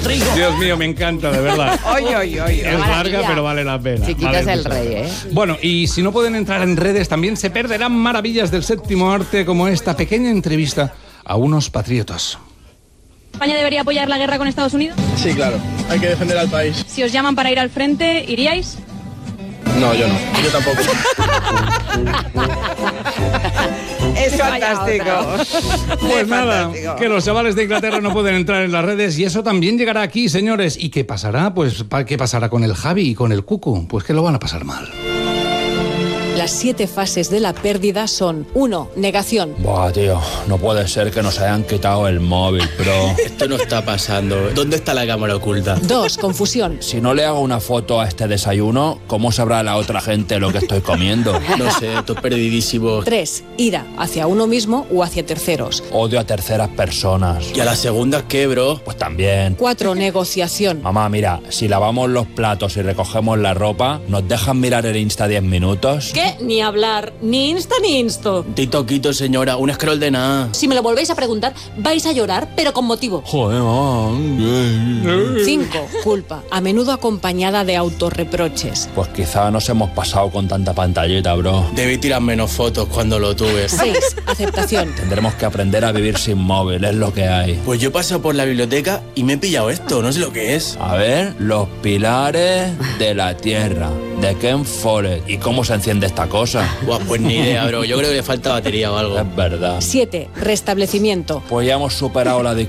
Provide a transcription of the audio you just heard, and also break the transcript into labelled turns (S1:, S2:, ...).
S1: trigo.
S2: Dios mío, me encanta, de verdad. Es larga, pero vale la pena.
S3: Chiquito
S2: Vale
S3: es el
S2: mucho la
S3: rey,
S2: pena.
S3: ¿eh?
S2: Bueno, y si no pueden entrar en redes, también se perderán maravillas del séptimo arte, como esta pequeña entrevista a unos patriotas.
S4: ¿España debería apoyar la guerra con Estados Unidos?
S5: Sí, claro. Hay que defender al país.
S4: Si os llaman para ir al frente, ¿iríais?
S5: No, yo no. Yo tampoco.
S3: Es fantástico.
S2: Pues nada, que los chavales de Inglaterra no pueden entrar en las redes y eso también llegará aquí, señores. ¿Y qué pasará? Pues, ¿qué pasará con el Javi y con el Cucu? Pues que lo van a pasar mal.
S6: Las 7 fases de la pérdida son: 1. Negación.
S7: Buah, tío, no puede ser que nos hayan quitado el móvil, bro.
S1: Esto no está pasando. ¿Dónde está la cámara oculta?
S6: 2. Confusión.
S7: Si no le hago una foto a este desayuno, ¿cómo sabrá la otra gente lo que estoy comiendo?
S1: No sé, estoy perdidísimo.
S6: 3. Ira, hacia uno mismo o hacia terceros.
S7: Odio a terceras personas.
S1: ¿Y a la segunda qué, bro?
S7: Pues también.
S6: 4. Negociación.
S7: Mamá, mira, si lavamos los platos y recogemos la ropa, ¿nos dejan mirar el Insta 10 minutos?
S8: ¿Qué? Ni hablar, ni Insta ni Insto.
S1: Tito Quito, señora, un scroll de nada.
S8: Si me lo volvéis a preguntar, vais a llorar, pero con motivo.
S7: Joder, mamá.
S6: 5. Culpa, a menudo acompañada de autorreproches.
S7: Pues quizá nos hemos pasado con tanta pantallita, bro.
S1: Debí tirar menos fotos cuando lo tuve.
S6: 6. Aceptación.
S7: Tendremos que aprender a vivir sin móvil, es lo que hay.
S1: Pues yo paso por la biblioteca y me he pillado esto, no sé lo que es.
S7: A ver, los pilares de la tierra, de Ken Follett. ¿Y cómo se enciende esta cosa?
S1: Buah, pues ni idea, bro. Yo creo que le falta batería o algo.
S7: Es verdad.
S6: 7. Restablecimiento.
S7: Pues ya hemos superado la